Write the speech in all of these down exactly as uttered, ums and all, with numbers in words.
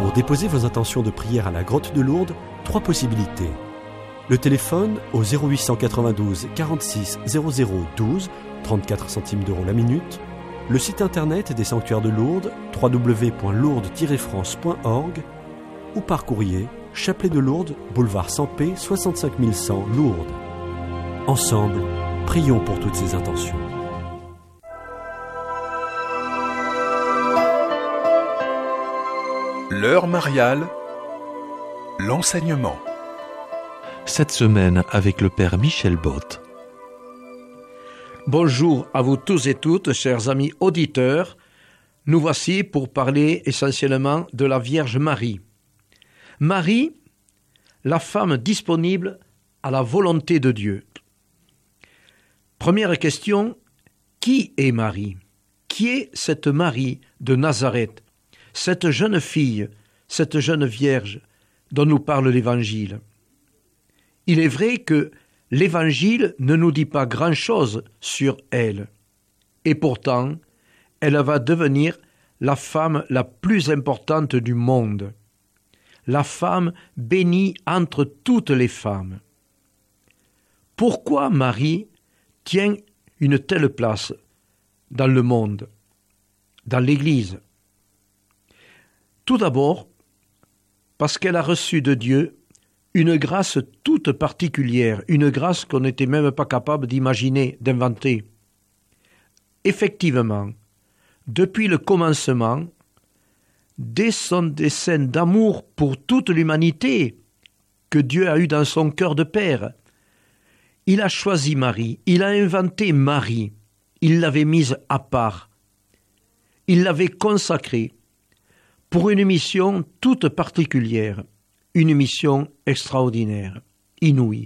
Pour déposer vos intentions de prière à la Grotte de Lourdes, trois possibilités. Le téléphone au zéro huit cent quatre-vingt-douze quarante-six zéro zéro douze, trente-quatre centimes d'euros la minute. Le site internet des sanctuaires de Lourdes, w w w point lourdes tiret france point org, ou par courrier, Chapelet de Lourdes, boulevard Sampé, soixante-cinq mille cent, Lourdes. Ensemble, prions pour toutes ces intentions. L'heure mariale, l'enseignement. Cette semaine avec le Père Michel Bott. Bonjour à vous tous et toutes, chers amis auditeurs. Nous voici pour parler essentiellement de la Vierge Marie. Marie, la femme disponible à la volonté de Dieu. Première question, qui est Marie? Qui est cette Marie de Nazareth, cette jeune fille, cette jeune Vierge dont nous parle l'Évangile? Il est vrai que l'Évangile ne nous dit pas grand-chose sur elle. Et pourtant, elle va devenir la femme la plus importante du monde. La femme bénie entre toutes les femmes. Pourquoi Marie tient une telle place dans le monde, dans l'Église? Tout d'abord, parce qu'elle a reçu de Dieu une grâce toute particulière, une grâce qu'on n'était même pas capable d'imaginer, d'inventer. Effectivement, depuis le commencement, dès son dessein d'amour pour toute l'humanité que Dieu a eu dans son cœur de père, il a choisi Marie, il a inventé Marie, il l'avait mise à part, il l'avait consacrée pour une mission toute particulière, une mission extraordinaire, inouïe.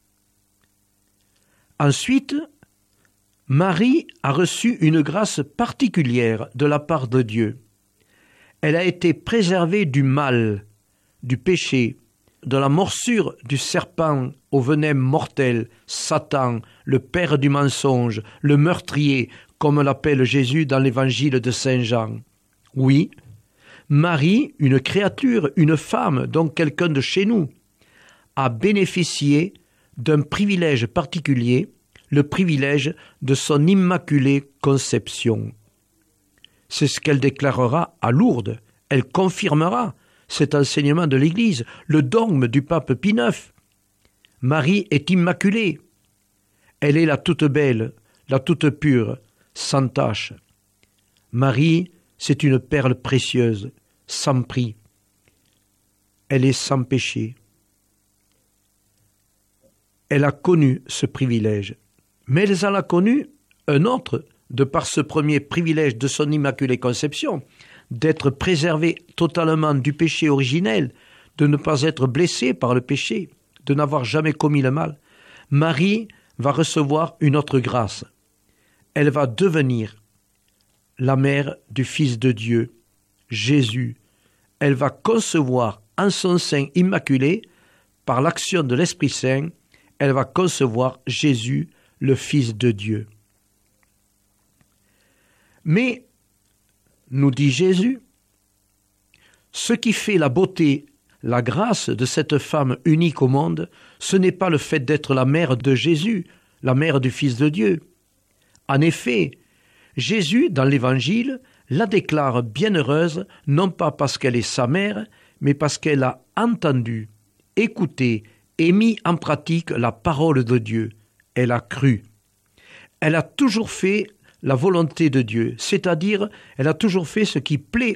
Ensuite, Marie a reçu une grâce particulière de la part de Dieu. Elle a été préservée du mal, du péché, de la morsure du serpent au venin mortel, Satan, le père du mensonge, le meurtrier, comme l'appelle Jésus dans l'évangile de Saint Jean. Oui, Marie, une créature, une femme, donc quelqu'un de chez nous, a bénéficié d'un privilège particulier, le privilège de son immaculée conception. C'est ce qu'elle déclarera à Lourdes. Elle confirmera cet enseignement de l'Église, le dogme du pape Pie neuf. Marie est immaculée. Elle est la toute belle, la toute pure, sans tache. Marie, c'est une perle précieuse, sans prix. Elle est sans péché. Elle a connu ce privilège, mais elle en a connu un autre, de par ce premier privilège de son immaculée conception, d'être préservée totalement du péché originel, de ne pas être blessée par le péché, de n'avoir jamais commis le mal. Marie va recevoir une autre grâce. Elle va devenir la mère du Fils de Dieu, Jésus. Elle va concevoir en son sein immaculé, par l'action de l'Esprit Saint, elle va concevoir Jésus, le Fils de Dieu. Mais, nous dit Jésus, ce qui fait la beauté, la grâce de cette femme unique au monde, ce n'est pas le fait d'être la mère de Jésus, la mère du Fils de Dieu. En effet, Jésus, dans l'Évangile, la déclare bienheureuse, non pas parce qu'elle est sa mère, mais parce qu'elle a entendu, écouté et mis en pratique la parole de Dieu. Elle a cru. Elle a toujours fait la volonté de Dieu, c'est-à-dire elle a toujours fait ce qui plaît